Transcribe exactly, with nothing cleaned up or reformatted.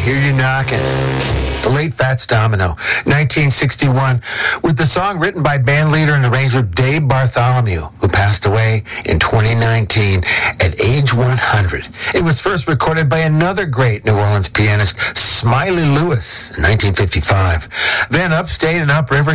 hear you knocking. The late Fats Domino, nineteen sixty-one, with the song written by bandleader and arranger Dave Bartholomew, who passed away in twenty nineteen at age one hundred. It was first recorded by another great New Orleans pianist, Smiley Lewis, in nineteen fifty-five. Then upstate and upriver,